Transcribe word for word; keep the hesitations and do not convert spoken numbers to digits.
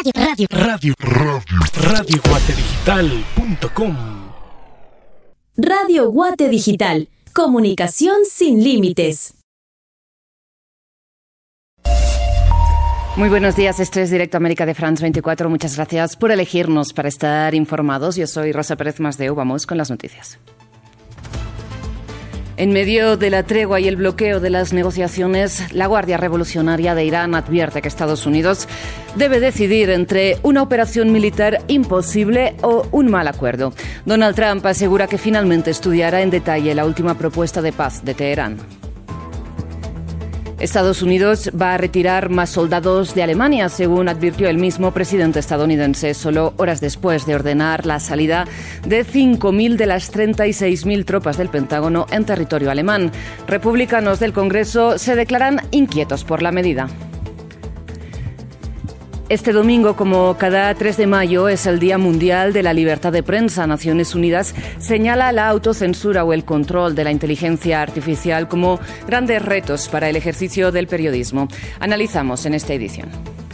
radio, radio, radio, radio, radio guate digital punto com. Radio Guate Digital. Comunicación sin límites. Muy buenos días, esto es Directo América de France veinticuatro. Muchas gracias por elegirnos para estar informados. Yo soy Rosa Pérez Masdeu. Vamos con las noticias. En medio de la tregua y el bloqueo de las negociaciones, la Guardia Revolucionaria de Irán advierte que Estados Unidos debe decidir entre una operación militar imposible o un mal acuerdo. Donald Trump asegura que finalmente estudiará en detalle la última propuesta de paz de Teherán. Estados Unidos va a retirar más soldados de Alemania, según advirtió el mismo presidente estadounidense, solo horas después de ordenar la salida de cinco mil de las treinta y seis mil tropas del Pentágono en territorio alemán. Republicanos del Congreso se declaran inquietos por la medida. Este domingo, como cada tres de mayo, es el Día Mundial de la Libertad de Prensa. Naciones Unidas señala la autocensura o el control de la inteligencia artificial como grandes retos para el ejercicio del periodismo. Analizamos en esta edición.